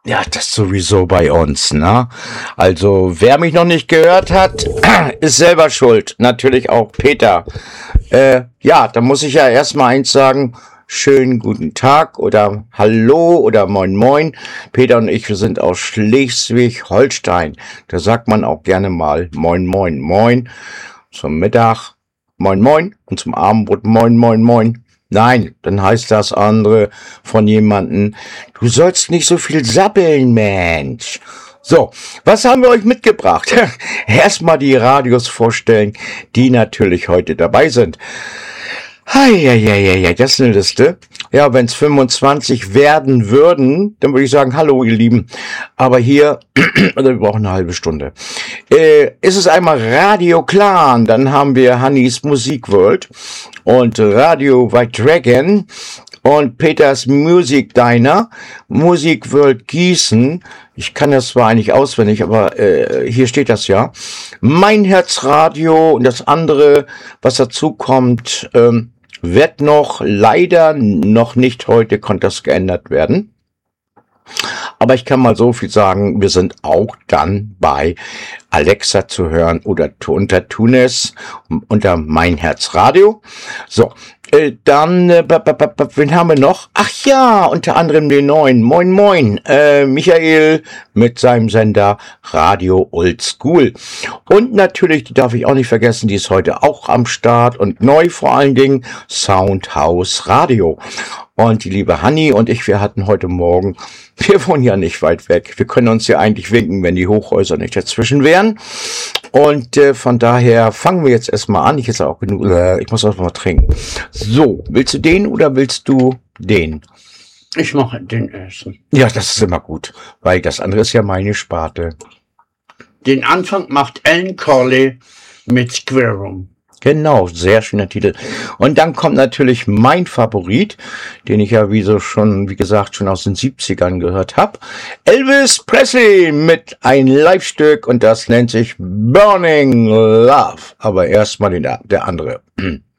Ja, das sowieso bei uns, ne? Also, wer mich noch nicht gehört hat, ist selber schuld. Natürlich auch Peter. Ja, da muss ich ja erstmal eins sagen. Schönen guten Tag oder Hallo oder Moin Moin. Peter und ich, wir sind aus Schleswig-Holstein. Da sagt man auch gerne mal Moin Moin Moin. Zum Mittag Moin Moin und zum Abendbrot Moin Moin Moin. Nein, dann heißt das andere von jemandem, du sollst nicht so viel sappeln, Mensch. So, was haben wir euch mitgebracht? Erstmal die Radios vorstellen, die natürlich heute dabei sind. Ja, das ist eine Liste. Ja, wenn es 25 werden würden, dann würde ich sagen, hallo ihr Lieben. Aber hier, wir brauchen eine halbe Stunde. Ist es einmal Radio Clan, dann haben wir Hannis Musik World und Radio White Dragon und Peters Music Diner, Musik World Gießen. Ich kann das zwar eigentlich auswendig, aber hier steht das ja. Mein Herzradio und das andere, was dazu kommt, wird leider noch nicht heute, konnte das geändert werden. Aber ich kann mal so viel sagen, wir sind auch dann bei Alexa zu hören oder unter Tunes, unter Mein Herz Radio. So, dann, wen haben wir noch? Ach ja, unter anderem den neuen. Moin Moin, Michael mit seinem Sender Radio Old School. Und natürlich, die darf ich auch nicht vergessen, die ist heute auch am Start und neu vor allen Dingen, Soundhouse Radio. Und die liebe Hanni und ich, wir hatten heute Morgen, wir wohnen ja nicht weit weg, wir können uns ja eigentlich winken, wenn die Hochhäuser nicht dazwischen wären. Und von daher fangen wir jetzt erstmal an. Ich jetzt auch genug, ich muss auch mal trinken. So, willst du den oder willst du den? Ich mache den ersten. Ja, das ist immer gut, weil das andere ist ja meine Sparte. Den Anfang macht Alan Corley mit Square Room. Genau, sehr schöner Titel. Und dann kommt natürlich mein Favorit, den ich ja wie gesagt, schon aus den 70ern gehört habe. Elvis Presley mit ein Live-Stück und das nennt sich Burning Love. Aber erstmal der andere.